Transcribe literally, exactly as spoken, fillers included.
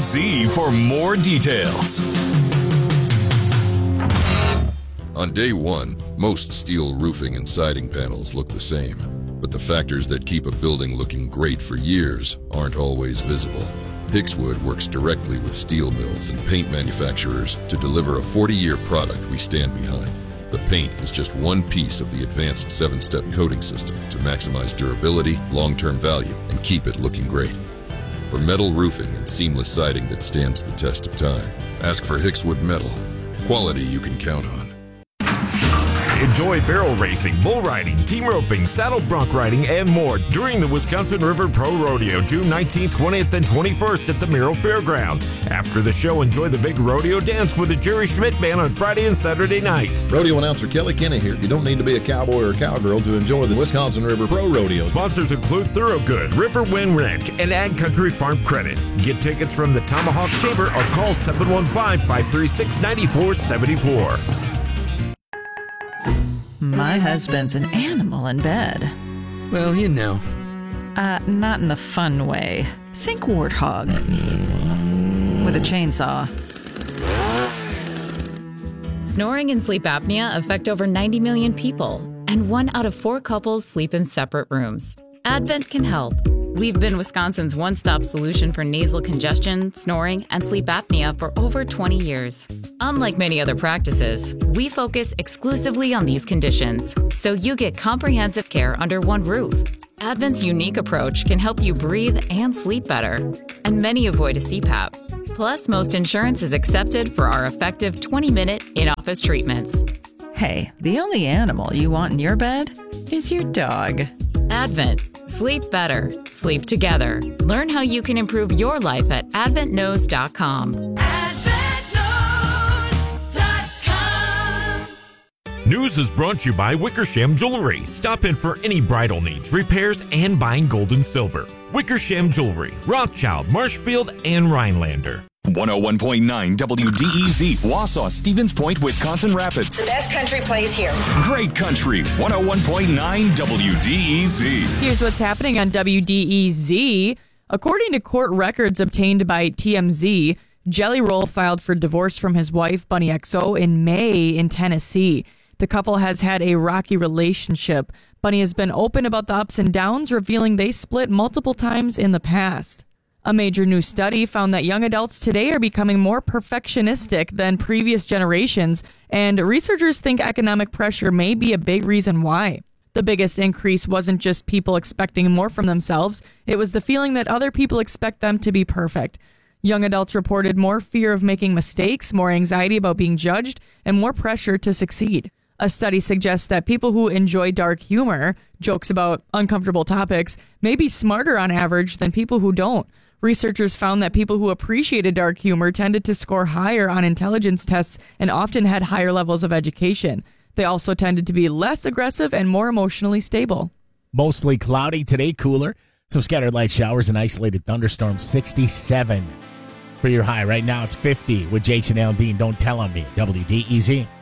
Z for more details. On day one, most steel roofing and siding panels look the same, but the factors that keep a building looking great for years aren't always visible. Hixwood works directly with steel mills and paint manufacturers to deliver a forty-year product we stand behind. The paint is just one piece of the advanced seven-step coating system to maximize durability, long-term value, and keep it looking great. For metal roofing and seamless siding that stands the test of time, ask for Hixwood Metal. Quality you can count on. Enjoy barrel racing, bull riding, team roping, saddle bronc riding, and more during the Wisconsin River Pro Rodeo, June nineteenth, twentieth, and twenty-first at the Miro Fairgrounds. After the show, enjoy the big rodeo dance with the Jerry Schmidt Band on Friday and Saturday night. Rodeo announcer Kelly Kenny here. You don't need to be a cowboy or a cowgirl to enjoy the Wisconsin River Pro Rodeo. Sponsors include Thoroughgood, River Wind Ranch, and Ag Country Farm Credit. Get tickets from the Tomahawk Chamber or call seven one five, five three six, nine four seven four. My husband's an animal in bed. Well, you know. Uh, not in the fun way. Think warthog. With a chainsaw. Snoring and sleep apnea affect over ninety million people, and one out of four couples sleep in separate rooms. Advent can help. We've been Wisconsin's one-stop solution for nasal congestion, snoring, and sleep apnea for over twenty years. Unlike many other practices, we focus exclusively on these conditions, so you get comprehensive care under one roof. Advent's unique approach can help you breathe and sleep better, and many avoid a C PAP. Plus, most insurance is accepted for our effective twenty-minute in-office treatments. Hey, the only animal you want in your bed is your dog. Advent. Sleep better. Sleep together. Learn how you can improve your life at advent knows dot com. advent knows dot com. News is brought to you by Wickersham Jewelry. Stop in for any bridal needs, repairs, and buying gold and silver. Wickersham Jewelry, Rothschild, Marshfield, and Rhinelander. one oh one point nine W D E Z, Wausau, Stevens Point, Wisconsin Rapids. The best country plays here. Great country, one oh one point nine W D E Z. Here's what's happening on W D E Z. According to court records obtained by T M Z, Jelly Roll filed for divorce from his wife, Bunny X O, in May in Tennessee. The couple has had a rocky relationship. Bunny has been open about the ups and downs, revealing they split multiple times in the past. A major new study found that young adults today are becoming more perfectionistic than previous generations, and researchers think economic pressure may be a big reason why. The biggest increase wasn't just people expecting more from themselves, it was the feeling that other people expect them to be perfect. Young adults reported more fear of making mistakes, more anxiety about being judged, and more pressure to succeed. A study suggests that people who enjoy dark humor, jokes about uncomfortable topics, may be smarter on average than people who don't. Researchers found that people who appreciated dark humor tended to score higher on intelligence tests and often had higher levels of education. They also tended to be less aggressive and more emotionally stable. Mostly cloudy today, cooler. Some scattered light showers and isolated thunderstorms. sixty-seven for your high. Right now it's fifty with Jason Aldean. Don't tell on me. W D E Z.